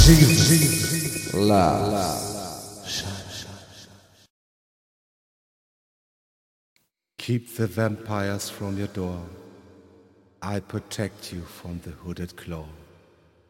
Jesus, love. Keep the vampires from your door. I protect you from the hooded claw.